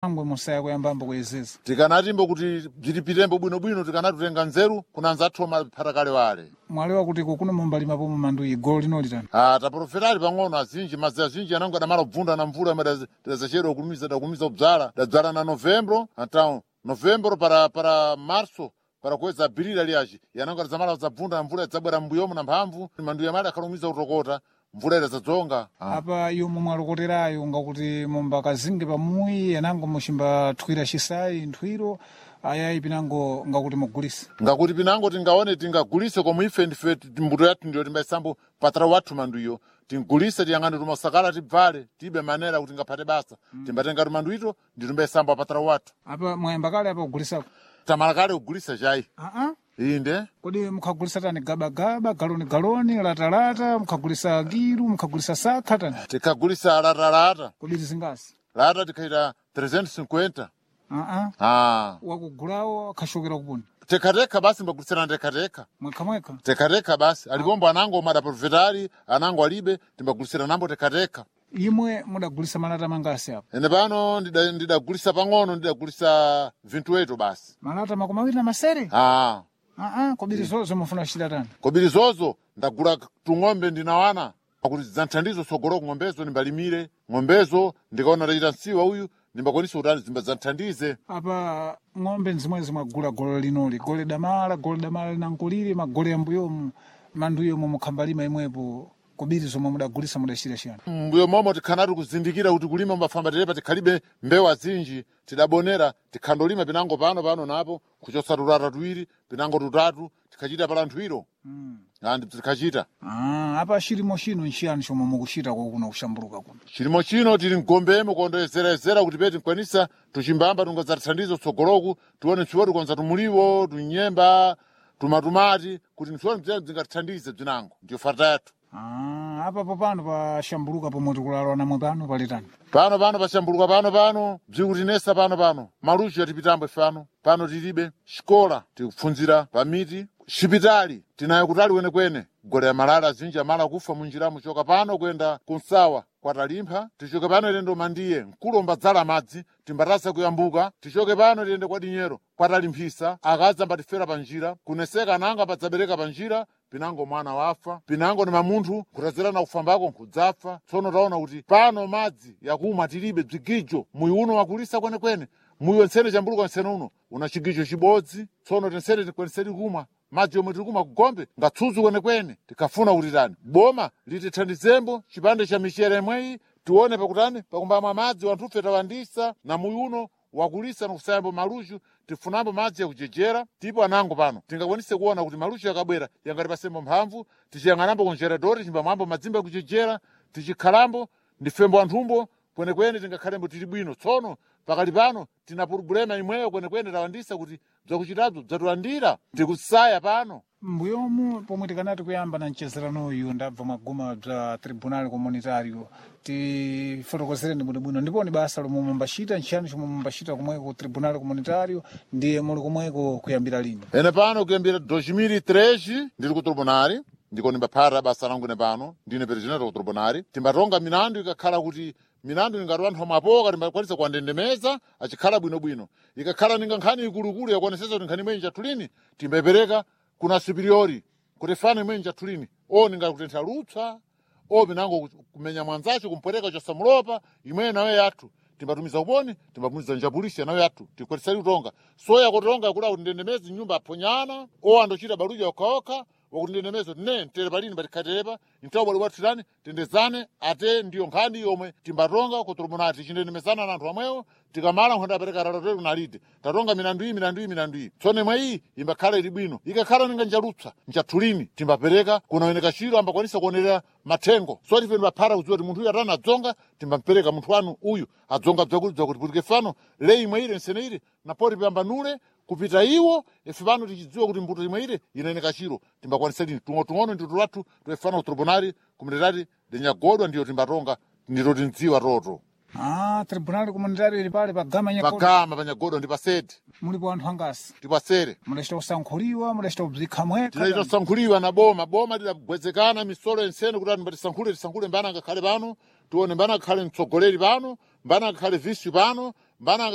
angwe musaya kuyambambo kuyezeza tikanatimbo kuti bzitipitembo bwinobwino tikanatutenga nzeru kunanza athu maphata kale wale mwalewa kuti kuno mumbalima pomwe manduyi golo linolitani taprofitali pang'ono azinji madzi azinji anango adamala kubvunda na mvula madazachedwa kukumiza kubzala dadzala na novembro então novembro para março para kuweza abirira liaji yanango adazamala zabvunda na mvula yadzabwera m'mbuyomo na mphamvu manduyi amale akhalumiza kutokota mvula idazadzonga apa yomwe mwalokoterayo ngakuti mumbakazinge pamuyi yanango muchimbathwira chisayi nthwiro ayayi pinango ngakuti mugulise ngakuti pinango tingaone tingagulise komwe ife ndife mbuto yathu ndiyo timbayisambo patara wathu manduyo tingulise tiyang'ane tumasakala tibvale tibe manera kuti ngaphate basa timbatenga tumandu ito ndi timbayisambo apatara wathu apa mwayamba kale apa kugulisako tamala kale kugulisa chayi inde kodi mukhagulisa tani gabagaba galoni latalata mukhagulisa kilu mukhagulisa sakha tani tikagulisa latalata kodi tizingasi lata tikhaita 350 wakugulawo khashokera kupuni tekateka basi mbagulisana tekateka mwekha tekateka basi alipombo anango madaprofitari anango alibe timbagulisana nambo tekateka imwe mudagulisa malata mangasi apo ene pano ndidagulisa pang'ono ndidagulisa 28 basi malata makumi awiri na masere kobiri zozo mufuna kuchita tani kobiri zozo ndagula tung'ombe ndinawana kuti zanthandizo sogolo ng'ombezo ndimbalimire ng'ombezo ndikaona tachita nsiwa uyu ndimbakwanisa utani zimbazanthandize apa ng'ombe nzimwezi mwagula golo linoli gole damala linankulire magole ambuyomu manduyomu mukhambalima imwepo kobiri zomwe mudagulisa mudachita chiyani mbuyo momo tikhanatu kuzindikira kuti kulima mbafamba terepa tikhalibe mbewa zinji tidabonera tikhandolima pinango pano napo kuchosa tutatu tuwiri pinango tutatu tikhachita pala nthwiro tikhachita apa chilimo chino nchiyani chomwe mukuchita kuno kushambuluka kuno chilimo chino tili mgombemo kondoyezerezera kuti peti nkwanisa tuchimbamba tungoza tithandizo tsogoloku tione ntchiwoti konza tumuliwo tunyemba tumatumati kuti ntchiwoti mzina zingatithandize bzinango ndiyo farta yathu apapo pano pashambuluka pomwe tikulalwa namwe pano palitani pano pashambuluka pano bzikutinesa pano maluchi yatipitambo pano tilibe xikola tikupfunzira pamiti xipitali tinayo kutali kwenekwene gole ya malala azinji amala kufa munjiramo choka pano kwenda kunsawa kwatalimpha tichoke pano tiyende mandiye mkulomba dzala madzi timbatasa kuyambuka tichoke pano tiyende kwa dinyero kwatalimphisa akaza mbatifera panjira kuneseka ananga padzabereka panjira pinango mwana wafa pinango ni mamunthu kutazerana kufambako nkudzafa tsono taona kuti pano madzi yakumwa tilibe bzigijo muyi uno wakulisa kwenekwene muyi wensene chambuluka wensene uno una chigijo chibodzi tsono tensene tikweniseri kumwa madzi yomwe tirikumwa kugombe ngatsudzu kwenekwene tikafuna kuti tani boma litithandizembo chipande cha michere imweyi tione pakutani pakumbamwa madzi wanthufe tawandisa na muyi uno wakulisa nakusayambo maluchu tifunambo madzi yakujejera tipo anango pano tingakwanise kuona kuti maluchu yakabwera yangati pasembo mphamvu tichiyang'anambo kunjeredori chimbamwambo madzimba yakujejera tichikhalambo ndifembo anthumbo kwenekwene tingakhalembo tili bwino tsono pakali pano tina purubulema imweyo kwenekwene tawandisa kuti bzakuchitazo bzatilandira tikusaya pano mbuyomu pomwe tikanati kuyamba na mchezeranoyu ndabva mwaguma bza tribunal comunitario tifotokozereni bwinobwino ndipo ni basa lomwe mumbachita nchiyani chomwe mumbachita kumweko tribunal comunitario ndiye muli kumweko kuyambira lini ene pano kuyambira 2013 ndiri ku tribunali ndiko nimbaphata basa langu ine pano ndine presidente ku tribunali timbatonga milandu ikakhala kuti milandu ingati wanthu amapoka timbakwanisa kuwandendemeza achikhala bwinobwino ikakhala ninga nkhani ikulukulu yakuonesesa kuti nkhani imweyi nchathulini timbayipereka kuna superiori kuti fano imweyi nchathulini ninga kutentha lupsa pinango kumenya mwanzacho kumpwereka chosamulopa imweyi nawe yathu timbatumiza uponi timbatumiza njapulisi nawe yathu tikwetisari kutonga soya kutonga kula kuti ndendemezi nyumba aphonyana andochita baluja okhaokha wakuti ndendemezi ne ntere palini patikhaterepa inthawu bwali bwathirani tendezane ate ndiyo nkhani yomwe timbatonga ku tribunal tichindendemezana na anthu amwewo tikamala nkhonda apereka ratateri kunalide tatonga milandu iyi tsono imweyi imbakhala ili bwino ikakhala ninga njalupsa nchathulini timbapereka kunaweneka chiro ambakwanisa kuonerera mathengo so tife ndibaphata kudziwa kuti munthu uyu atani adzonga timbampereka munthu wanu uyu adzonga bzakuti putike fano leyi imweyire nsene ire napoti piyambanule kupita iwo ife pano tichidziwa kuti mbuto imweire inayeneka chiro timbakwaniseni tung'ono ndito lathu toefana ku tribunali komunitari linyagodwa ndiyo timbatonga ndito tindziwa toto tribunal comunitario ili pale pagama panyagodwa ndi pasede mulipo anthu angasi ndi pasere mudachita kusankhuliwa mudachita kubzikha mwekha tinachita kusankhuliwa na boma lidagwedzekana misolo ensene kuti anthu tisankhule mbana angakhale pano tione mbana angakhale mtsogoleri pano mbana angakhale visi pano mbana